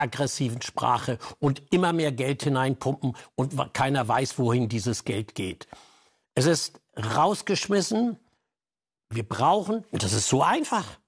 aggressiven Sprache und immer mehr Geld hineinpumpen und keiner weiß, wohin dieses Geld geht. Es ist rausgeschmissen. Wir brauchen, und das ist so einfach,